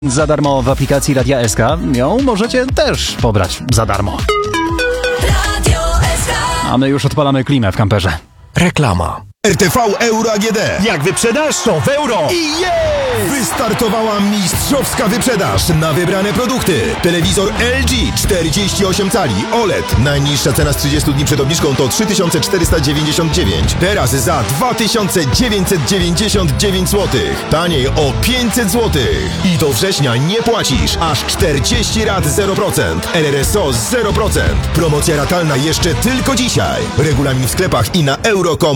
Za darmo w aplikacji Radia SK. Ją możecie też pobrać za darmo. A my już odpalamy klimę w kamperze. Reklama. RTV Euro AGD. Jak wyprzedasz, to w euro! I jest! Wystartowała mistrzowska wyprzedaż na wybrane produkty. Telewizor LG 48 cali OLED. Najniższa cena z 30 dni przed obniżką to 3499. Teraz za 2999 zł. Taniej o 500 zł. I do września nie płacisz. Aż 40 rat 0%. RRSO 0%. Promocja ratalna jeszcze tylko dzisiaj. Regulamin w sklepach i na euro.com.